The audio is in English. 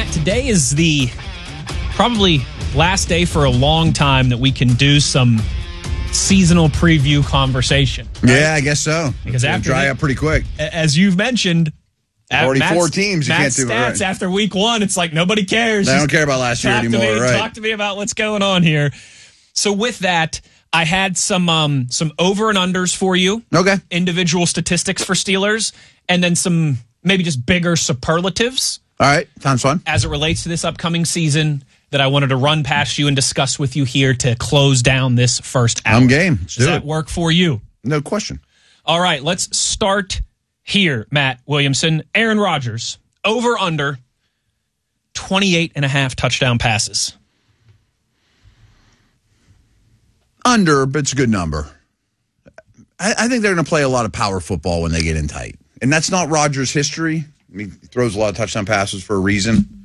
Matt, today is the probably last day for a long time that we can do some seasonal preview conversation. Right? Yeah, I guess so. Because after dry up pretty quick. As you've mentioned, already four teams. You Matt's can't do it stats right. After week one, it's like nobody cares. They don't care about last year anymore. Right? Talk to me about what's going on here. So with that, I had some over and unders for you. Okay. Individual statistics for Steelers, and then some maybe just bigger superlatives. All right. Sounds fun. As it relates to this upcoming season that I wanted to run past you and discuss with you here to close down this first hour. I'm game. Let's Does do that it. work for you? No question. All right. Let's start here, Matt Williamson. Aaron Rodgers, over under 28.5 touchdown passes. Under, but it's a good number. I think they're going to play a lot of power football when they get in tight. And that's not Rodgers' history. I mean, he throws a lot of touchdown passes for a reason.